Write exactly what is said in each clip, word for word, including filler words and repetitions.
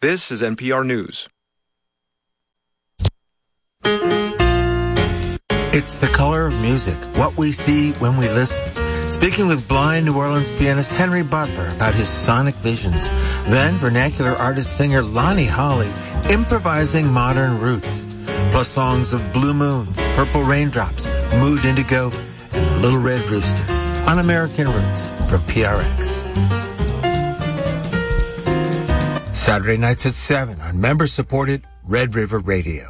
This is N P R News. It's the color of music, what we see when we listen. Speaking with blind New Orleans pianist Henry Butler about his sonic visions. Then vernacular artist-singer Lonnie Holley improvising modern roots. Plus songs of Blue Moons, Purple Raindrops, Mood Indigo, and The Little Red Rooster on American Roots from P R X. Saturday nights at seven on member-supported Red River Radio.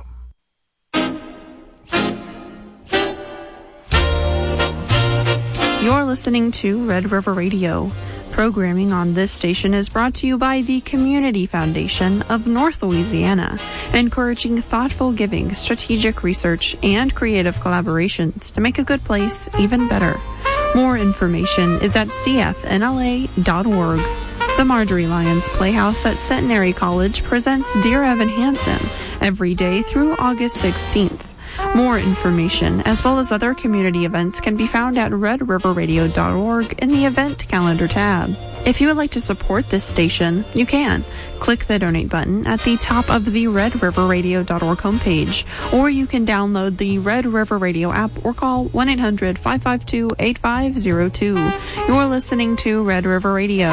You're listening to Red River Radio. Programming on this station is brought to you by the Community Foundation of North Louisiana, encouraging thoughtful giving, strategic research, and creative collaborations to make a good place even better. More information is at c f n l a dot org. The Marjorie Lyons Playhouse at Centenary College presents Dear Evan Hansen every day through August sixteenth. More information, as well as other community events, can be found at red river radio dot org in the Event Calendar tab. If you would like to support this station, you can. Click the Donate button at the top of the red river radio dot org homepage, or you can download the Red River Radio app or call one eight hundred five five two eight five zero two. You're listening to Red River Radio.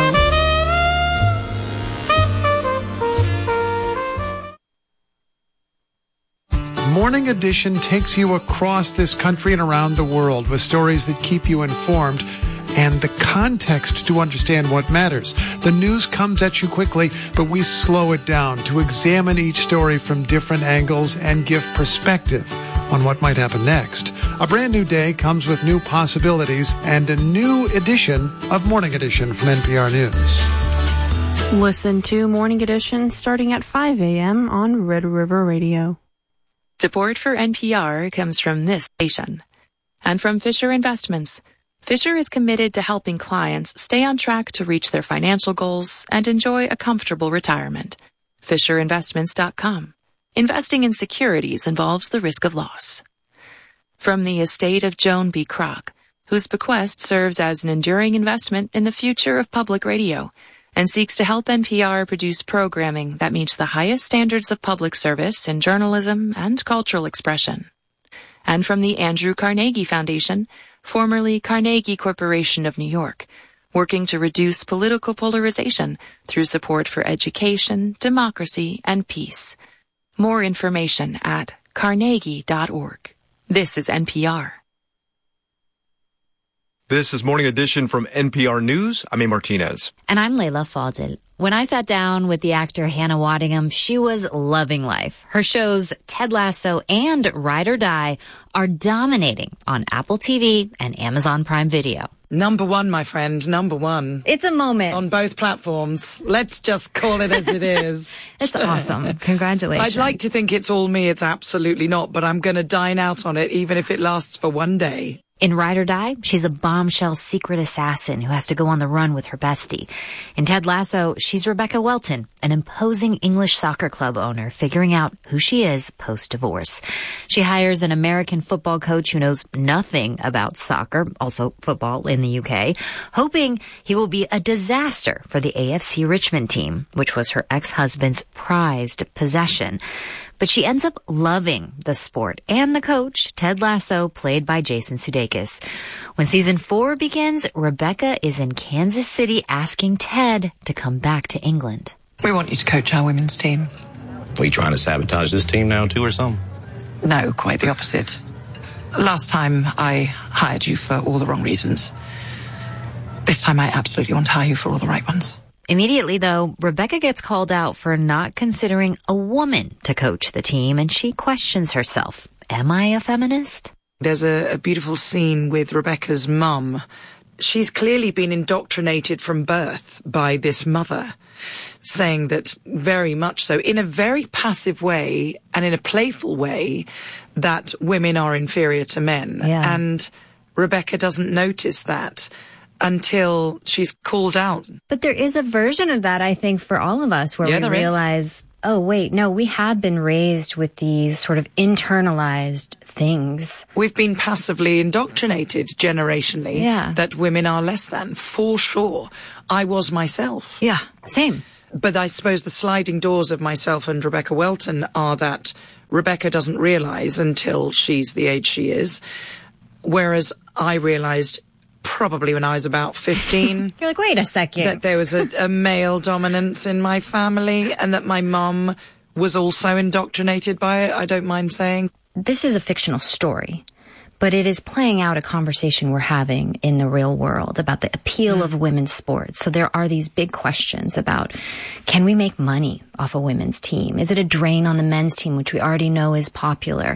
Morning Edition takes you across this country and around the world with stories that keep you informed and the context to understand what matters. The news comes at you quickly, but we slow it down to examine each story from different angles and give perspective on what might happen next. A brand new day comes with new possibilities and a new edition of Morning Edition from N P R News. Listen to Morning Edition starting at five a.m. on Red River Radio. Support for N P R comes from this station and from Fisher Investments. Fisher is committed to helping clients stay on track to reach their financial goals and enjoy a comfortable retirement. fisher investments dot com. Investing in securities involves the risk of loss. From the estate of Joan B. Kroc, whose bequest serves as an enduring investment in the future of public radio and seeks to help N P R produce programming that meets the highest standards of public service in journalism and cultural expression. And from the Andrew Carnegie Foundation, formerly Carnegie Corporation of New York, working to reduce political polarization through support for education, democracy, and peace. More information at carnegie dot org. This is N P R. This is Morning Edition from N P R News. I'm A. Martinez. And I'm Layla Fadel. When I sat down with the actor Hannah Waddingham, she was loving life. Her shows Ted Lasso and Ride or Die are dominating on Apple T V and Amazon Prime Video. Number one, my friend, number one. It's a moment. On both platforms. Let's just call it as it is. It's awesome. Congratulations. I'd like to think it's all me. It's absolutely not, but I'm going to dine out on it, even if it lasts for one day. In Ride or Die, she's a bombshell secret assassin who has to go on the run with her bestie. In Ted Lasso, she's Rebecca Welton, an imposing English soccer club owner figuring out who she is post-divorce. She hires an American football coach who knows nothing about soccer, also football in the U K, hoping he will be a disaster for the A F C Richmond team, which was her ex-husband's prized possession. But she ends up loving the sport and the coach, Ted Lasso, played by Jason Sudeikis. When season four begins, Rebecca is in Kansas City asking Ted to come back to England. We want you to coach our women's team. Are you trying to sabotage this team now, too, or something? No, quite the opposite. Last time, I hired you for all the wrong reasons. This time, I absolutely want to hire you for all the right ones. Immediately, though, Rebecca gets called out for not considering a woman to coach the team, and she questions herself. Am I a feminist? There's a, a beautiful scene with Rebecca's mum. She's clearly been indoctrinated from birth by this mother, saying that very much so, in a very passive way and in a playful way, that women are inferior to men. Yeah. And Rebecca doesn't notice that until she's called out. But there is a version of that, I think, for all of us, where yeah, we realize, is. oh, wait, no, we have been raised with these sort of internalized things. We've been passively indoctrinated generationally yeah. that women are less than, for sure. I was myself. Yeah, same. But I suppose the sliding doors of myself and Rebecca Welton are that Rebecca doesn't realise until she's the age she is, whereas I realised probably when I was about fifteen. You're like, wait a second. That there was a, a male dominance in my family and that my mum was also indoctrinated by it, I don't mind saying. This is a fictional story, but it is playing out a conversation we're having in the real world about the appeal mm. of women's sports. So there are these big questions about, can we make money off a women's team? Is it a drain on the men's team, which we already know is popular?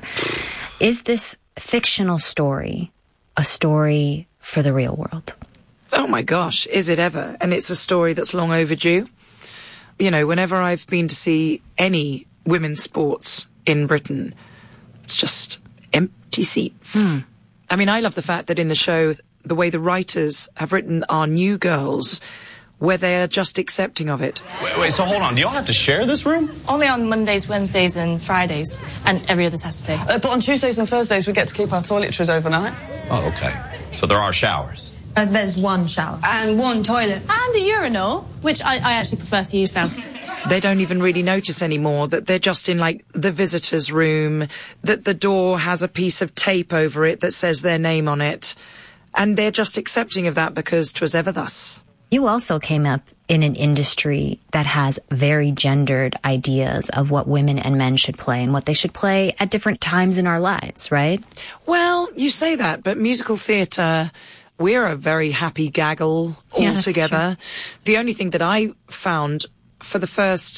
Is this fictional story a story for the real world? Oh my gosh, is it ever? And it's a story that's long overdue. You know, whenever I've been to see any women's sports in Britain, it's just empty seats. Mm. I mean, I love the fact that in the show, the way the writers have written our new girls, where they are just accepting of it. Wait, wait, so hold on. Do y'all have to share this room? Only on Mondays, Wednesdays and Fridays, and every other Saturday. Uh, but on Tuesdays and Thursdays, we get to keep our toiletries overnight. Oh, okay. So there are showers? Uh, there's one shower. And one toilet. And a urinal, which I, I actually prefer to use now. They don't even really notice anymore that they're just in, like, the visitor's room, that the door has a piece of tape over it that says their name on it, and they're just accepting of that because 'twas ever thus. You also came up in an industry that has very gendered ideas of what women and men should play and what they should play at different times in our lives, right? Well, you say that, but musical theatre, we're a very happy gaggle altogether. Yeah, the only thing that I found for the first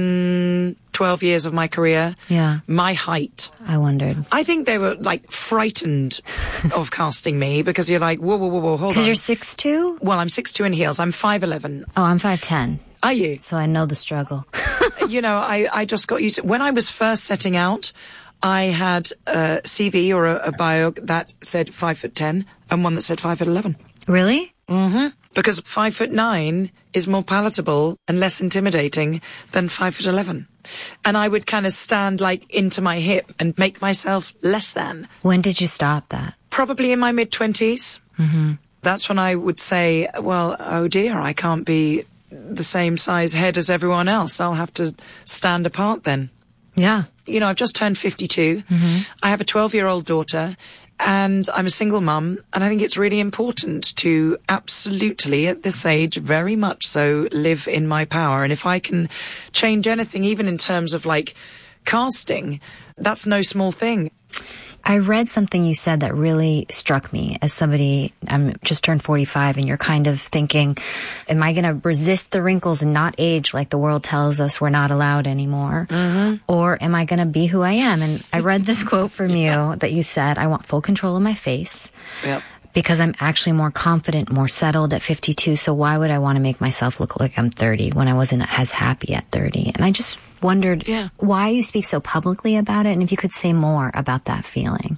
ten, twelve years of my career, yeah, my height. I wondered. I think they were, like, frightened of casting me because you're like, whoa, whoa, whoa, whoa, hold on. Because you're six two? Well, I'm six two in heels. I'm five eleven. Oh, I'm five ten. Are you? So I know the struggle. You know, I, I just got used to... When I was first setting out, I had a C V or a, a bio that said five foot ten and one that said five foot eleven. Really? Mm-hmm. Because five foot nine is more palatable and less intimidating than five foot eleven. And I would kind of stand, like, into my hip and make myself less than. When did you stop that? Probably in my mid-twenties. Mm-hmm. That's when I would say, well, oh dear, I can't be the same size head as everyone else. I'll have to stand apart then. Yeah. You know, I've just turned fifty-two. Mm-hmm. I have a twelve-year-old daughter. And I'm a single mum, and I think it's really important to absolutely, at this age, very much so, live in my power. And if I can change anything, even in terms of, like, casting, that's no small thing. I read something you said that really struck me as somebody, I'm just turned forty-five, and you're kind of thinking, am I going to resist the wrinkles and not age like the world tells us we're not allowed anymore? Mm-hmm. Or am I going to be who I am? And I read this quote from yeah. you that you said, I want full control of my face. Yep. Because I'm actually more confident, more settled at fifty-two, so why would I want to make myself look like I'm thirty when I wasn't as happy at thirty? And I just wondered yeah. why you speak so publicly about it, and if you could say more about that feeling.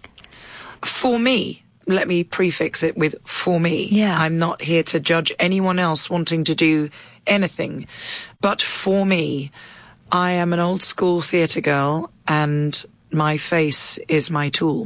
For me, let me prefix it with for me. Yeah. I'm not here to judge anyone else wanting to do anything. But for me, I am an old school theatre girl, and my face is my tool.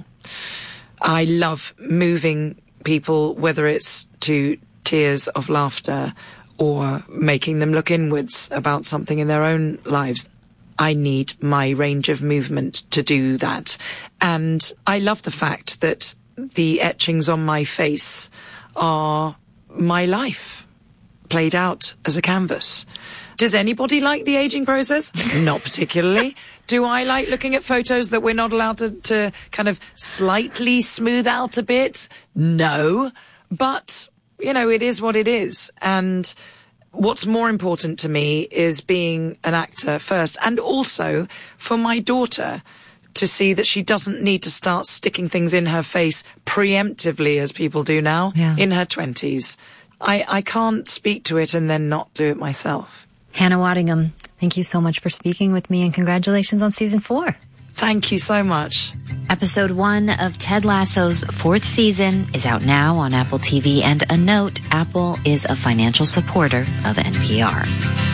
I love moving people, whether it's to tears of laughter or making them look inwards about something in their own lives. I need my range of movement to do that. And I love the fact that the etchings on my face are my life played out as a canvas. Does anybody like the aging process? Not particularly. Do I like looking at photos that we're not allowed to, to kind of slightly smooth out a bit? No. But, you know, it is what it is. And what's more important to me is being an actor first, and also for my daughter to see that she doesn't need to start sticking things in her face preemptively, as people do now, yeah. in her twenties. I, I can't speak to it and then not do it myself. Hannah Waddingham, thank you so much for speaking with me, and congratulations on season four. Thank you so much. Episode one of Ted Lasso's fourth season is out now on Apple T V. And a note, Apple is a financial supporter of N P R.